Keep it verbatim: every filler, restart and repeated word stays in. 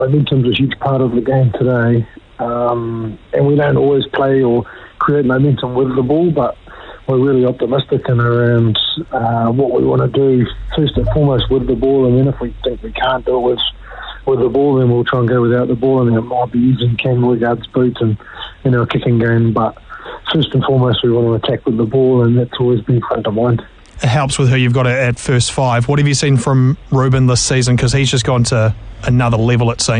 Momentum's a huge part of the game today, um, and we don't always play or create momentum with the ball, but we're really optimistic in around uh, what we want to do first and foremost with the ball, and then if we think we can't do it with with the ball, then we'll try and go without the ball, and then it might be using Cam Lugard's boots and in our kicking game. But first and foremost, we want to attack with the ball, and that's always been front of mind. It helps with who you've got at first five. What have you seen from Ruben this season? Because he's just gone to another level, it seems.